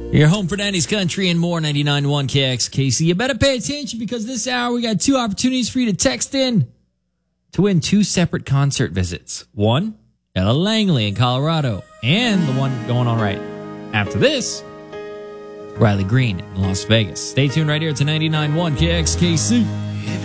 Your home for 90s country and more, 99.1 KXKC. You better pay attention because this hour we got two opportunities for you to text in to win two separate concert visits. One, Ella Langley in Colorado, and the one going on right after this, Riley Green in Las Vegas. Stay tuned right here to 99.1 KXKC.